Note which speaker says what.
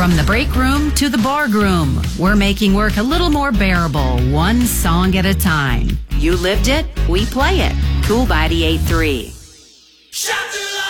Speaker 1: From the break room to the bar room, we're making work a little more bearable, one song at a time. You lived it, we play it. Cool by 88.3.